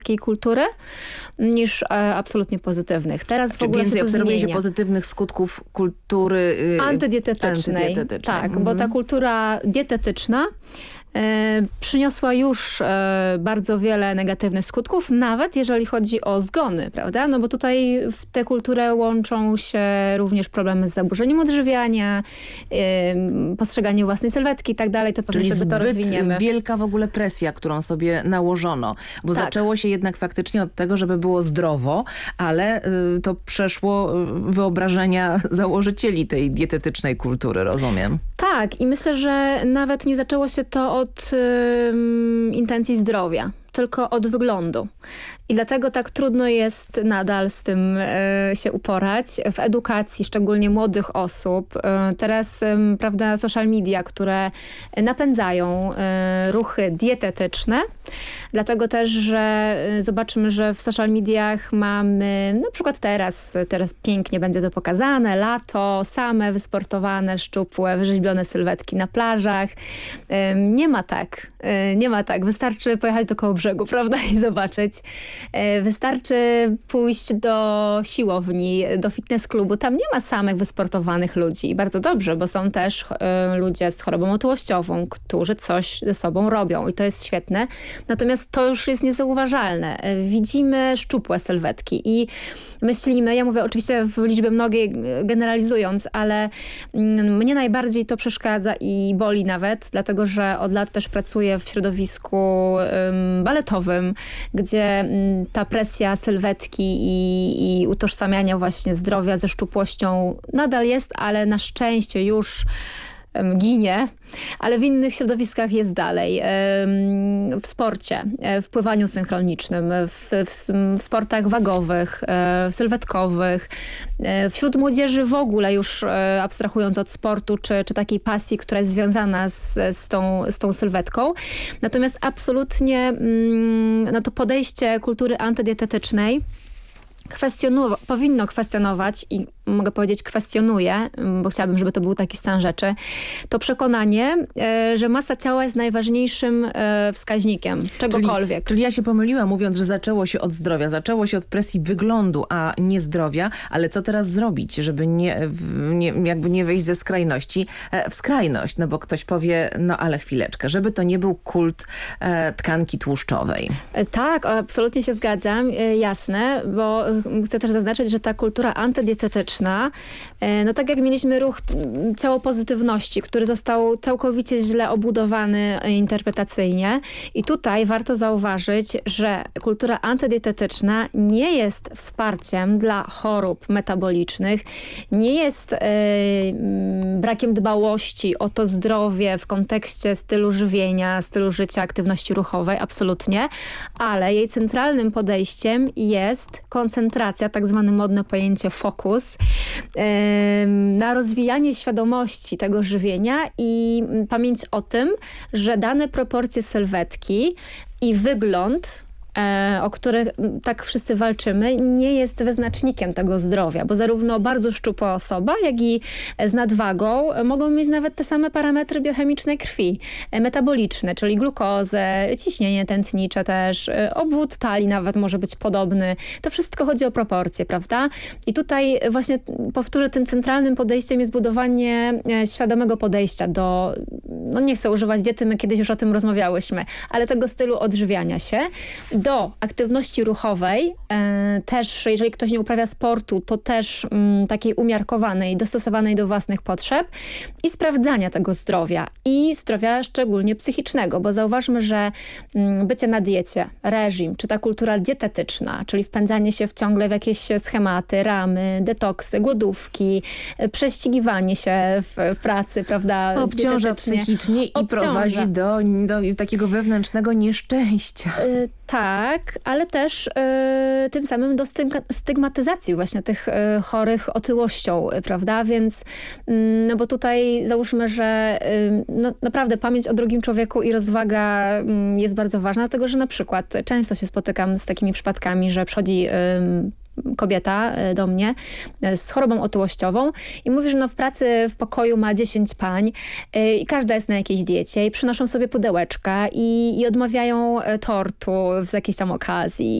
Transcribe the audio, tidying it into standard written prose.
kultury niż absolutnie pozytywnych. Teraz w ogóle więcej się to obserwuje się zmienia. pozytywnych skutków kultury Antydietetycznej. Tak, bo ta kultura dietetyczna przyniosła już bardzo wiele negatywnych skutków, nawet jeżeli chodzi o zgony, prawda? No bo tutaj w tę kulturę łączą się również problemy z zaburzeniem odżywiania, postrzeganie własnej sylwetki i tak dalej, to pewnie sobie to rozwiniemy. Wielka w ogóle presja, którą sobie nałożono, bo Tak. zaczęło się jednak faktycznie od tego, żeby było zdrowo, ale to przeszło wyobrażenia założycieli tej dietetycznej kultury, rozumiem. Tak, i myślę, że nawet nie zaczęło się to od intencji zdrowia, tylko od wyglądu. I dlatego tak trudno jest nadal z tym się uporać. W edukacji, szczególnie młodych osób, teraz, prawda, social media, które napędzają ruchy dietetyczne, dlatego też, że zobaczymy, że w social mediach mamy, na przykład teraz pięknie będzie to pokazane, lato, same wysportowane, szczupłe, wyrzeźbione sylwetki na plażach. Nie ma tak. Wystarczy pojechać do Kołobrzegu, prawda, i zobaczyć. Wystarczy pójść do siłowni, do fitness klubu. Tam nie ma samych wysportowanych ludzi. I bardzo dobrze, bo są też ludzie z chorobą otyłościową, którzy coś ze sobą robią. I to jest świetne. Natomiast to już jest niezauważalne. Widzimy szczupłe sylwetki i myślimy, ja mówię oczywiście w liczbie mnogiej generalizując, ale mnie najbardziej to przeszkadza i boli nawet, dlatego że od lat też pracuję w środowisku baletowym, gdzie ta presja sylwetki i utożsamiania właśnie zdrowia ze szczupłością nadal jest, ale na szczęście już ginie, ale w innych środowiskach jest dalej. W sporcie, w pływaniu synchronicznym, w sportach wagowych, sylwetkowych, wśród młodzieży w ogóle już abstrahując od sportu czy takiej pasji, która jest związana z tą sylwetką. Natomiast absolutnie no to podejście kultury antydietetycznej powinno kwestionować i mogę powiedzieć kwestionuje, bo chciałabym, żeby to był taki stan rzeczy, to przekonanie, że masa ciała jest najważniejszym wskaźnikiem czegokolwiek. Czyli ja się pomyliłam mówiąc, że zaczęło się od zdrowia, zaczęło się od presji wyglądu, a nie zdrowia, ale co teraz zrobić, żeby nie wejść ze skrajności w skrajność, no bo ktoś powie, no ale chwileczkę, żeby to nie był kult tkanki tłuszczowej. Tak, absolutnie się zgadzam, jasne, bo chcę też zaznaczyć, że ta kultura antydietetyczna, no tak jak mieliśmy ruch ciało pozytywności, który został całkowicie źle obudowany interpretacyjnie i tutaj warto zauważyć, że kultura antydietetyczna nie jest wsparciem dla chorób metabolicznych, nie jest brakiem dbałości o to zdrowie w kontekście stylu żywienia, stylu życia, aktywności ruchowej, absolutnie, ale jej centralnym podejściem jest koncentracja, tak zwane modne pojęcie fokus, na rozwijanie świadomości tego żywienia i pamięć o tym, że dane proporcje sylwetki i wygląd, o których tak wszyscy walczymy, nie jest wyznacznikiem tego zdrowia, bo zarówno bardzo szczupła osoba, jak i z nadwagą mogą mieć nawet te same parametry biochemiczne krwi, metaboliczne, czyli glukozę, ciśnienie tętnicze też, obwód talii nawet może być podobny. To wszystko chodzi o proporcje, prawda? I tutaj właśnie powtórzę, tym centralnym podejściem jest budowanie świadomego podejścia do, no nie chcę używać diety, my kiedyś już o tym rozmawiałyśmy, ale tego stylu odżywiania się, do aktywności ruchowej, też jeżeli ktoś nie uprawia sportu, to też takiej umiarkowanej, dostosowanej do własnych potrzeb i sprawdzania tego zdrowia i zdrowia szczególnie psychicznego, bo zauważmy, że bycie na diecie, reżim, czy ta kultura dietetyczna, czyli wpędzanie się ciągle w jakieś schematy, ramy, detoksy, głodówki, prześcigiwanie się w pracy, prawda, obciąża psychicznie i prowadzi do takiego wewnętrznego nieszczęścia. Tak, ale też tym samym do stygmatyzacji właśnie tych chorych otyłością, prawda? Więc, no bo tutaj załóżmy, że no, naprawdę pamięć o drugim człowieku i rozwaga jest bardzo ważna, dlatego że na przykład często się spotykam z takimi przypadkami, że przychodzi kobieta do mnie z chorobą otyłościową i mówi, że no w pracy w pokoju ma 10 pań i każda jest na jakiejś diecie i przynoszą sobie pudełeczka i odmawiają tortu z jakiejś tam okazji.